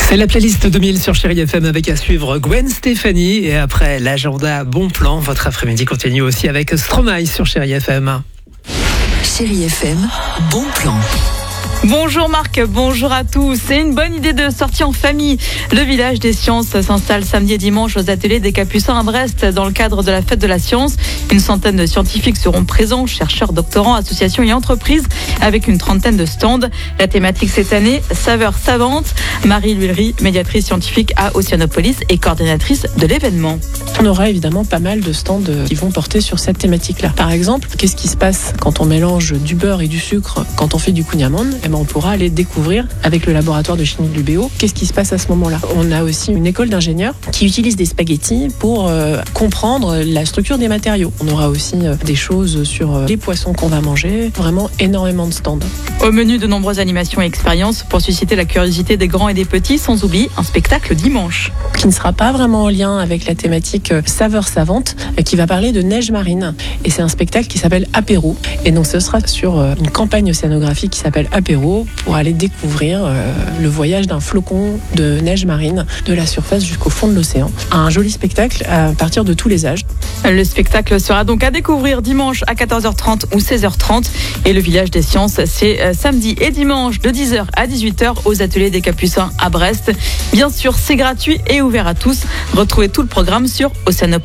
C'est la playlist 2000 sur Chérie FM avec à suivre Gwen Stefani. Et après l'agenda Bon Plan, votre après-midi continue aussi avec Stromae sur Chérie FM. Chérie FM, Bon Plan. Bonjour Marc, bonjour à tous. C'est une bonne idée de sortir en famille. Le village des sciences s'installe samedi et dimanche aux ateliers des Capucins à Brest dans le cadre de la fête de la science. Une centaine de scientifiques seront présents, chercheurs, doctorants, associations et entreprises avec une trentaine de stands. La thématique cette année, saveurs savantes. Marie Luillery, médiatrice scientifique à Oceanopolis et coordinatrice de l'événement. On aura évidemment pas mal de stands qui vont porter sur cette thématique-là. Par exemple, qu'est-ce qui se passe quand on mélange du beurre et du sucre quand on fait du kouign-amann? On pourra aller découvrir avec le laboratoire de chimie de l'UBO qu'est-ce qui se passe à ce moment-là. On a aussi une école d'ingénieurs qui utilise des spaghettis pour comprendre la structure des matériaux. On aura aussi des choses sur les poissons qu'on va manger. Vraiment énormément de stands. Au menu, de nombreuses animations et expériences pour susciter la curiosité des grands et des petits, sans oublier un spectacle dimanche. Qui ne sera pas vraiment en lien avec la thématique saveurs savantes, qui va parler de neige marine. Et c'est un spectacle qui s'appelle Apéro. Et donc ce sera sur une campagne océanographique qui s'appelle Apéro, pour aller découvrir le voyage d'un flocon de neige marine de la surface jusqu'au fond de l'océan. Un joli spectacle à partir de tous les âges. Le spectacle sera donc à découvrir dimanche à 14h30 ou 16h30 et le village des sciences, c'est samedi et dimanche de 10h à 18h aux ateliers des Capucins à Brest. Bien sûr, c'est gratuit et ouvert à tous. Retrouvez tout le programme sur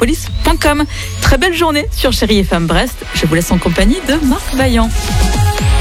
oceanopolis.com. Très belle journée sur Chérie FM Brest. Je vous laisse en compagnie de Marc Vaillant.